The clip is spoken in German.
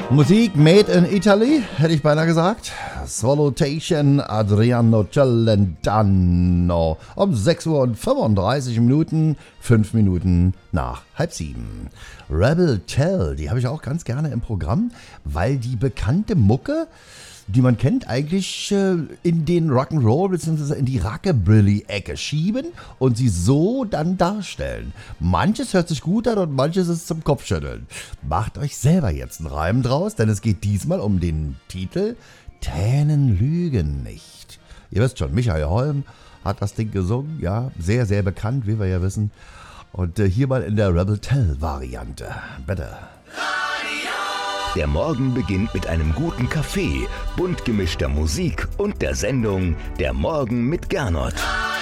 Musik made in Italy, hätte ich beinahe gesagt. Swallowtation Adriano Celentano. Um 6 Uhr und 35 Minuten, 5 Minuten nach 6:30. Rebel Tell, die habe ich auch ganz gerne im Programm, weil die bekannte Mucke, die man kennt, eigentlich in den Rock'n'Roll bzw. in die Rockabilly-Ecke schieben und sie so dann darstellen. Manches hört sich gut an und manches ist zum Kopfschütteln. Macht euch selber jetzt einen Reim draus, denn es geht diesmal um den Titel Tränen lügen nicht. Ihr wisst schon, Michael Holm hat das Ding gesungen, ja, sehr, sehr bekannt, wie wir ja wissen. Und hier mal in der Rebel Tell-Variante. Bitte. Der Morgen beginnt mit einem guten Kaffee, bunt gemischter Musik und der Sendung Der Morgen mit Gernot.